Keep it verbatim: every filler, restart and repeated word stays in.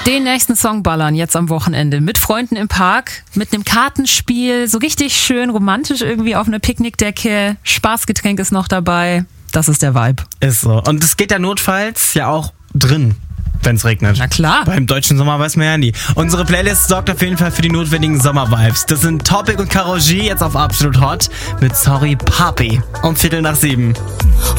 Den nächsten Song ballern jetzt am Wochenende mit Freunden im Park, mit einem Kartenspiel, so richtig schön romantisch irgendwie auf einer Picknickdecke, Spaßgetränk ist noch dabei, das ist der Vibe. Ist so. Und es geht ja notfalls ja auch drin, wenn es regnet. Na klar. Beim deutschen Sommer weiß man ja nie. Unsere Playlist sorgt auf jeden Fall für die notwendigen Sommer-Vibes. Das sind Topic und Karol G jetzt auf Absolut Hot mit Sorry Papi um Viertel nach sieben.